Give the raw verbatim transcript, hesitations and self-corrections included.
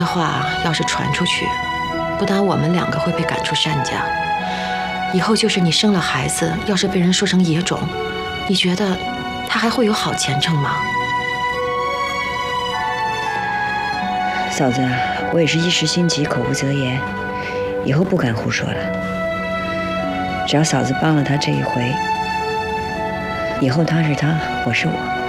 的话要是传出去，不但我们两个会被赶出单家，以后就是你生了孩子，要是被人说成野种，你觉得他还会有好前程吗？ 嫂子，我也是一时心急，口不择言，以后不敢胡说了。只要嫂子帮了他这一回，以后他是他，我是我。